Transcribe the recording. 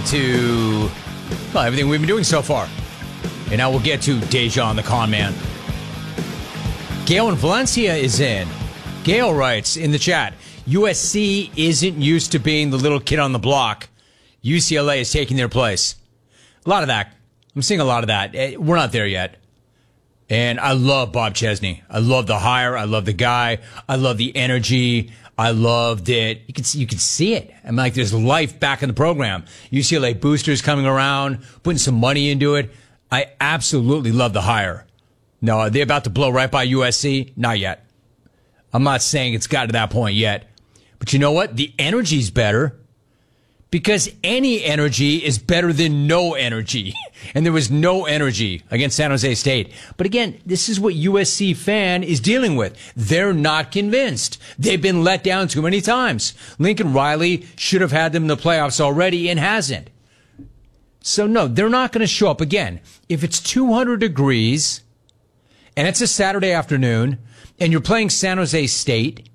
to everything we've been doing so far. And now we'll get to Dejan, the con man. Gail in Valencia is in. Gail writes in the chat, USC isn't used to being the little kid on the block. UCLA is taking their place. A lot of that. I'm seeing a lot of that. We're not there yet. And I love Bob Chesney. I love the hire. I love the guy. I love the energy. I loved it. You can see it. I'm like, there's life back in the program. UCLA boosters coming around, putting some money into it. I absolutely love the hire. No, are they about to blow right by USC? Not yet. I'm not saying it's got to that point yet. But you know what? The energy's better. Because any energy is better than no energy. And there was no energy against San Jose State. But again, this is what USC fan is dealing with. They're not convinced. They've been let down too many times. Lincoln Riley should have had them in the playoffs already and hasn't. So no, they're not going to show up again. If it's 200 degrees and it's a Saturday afternoon and you're playing San Jose State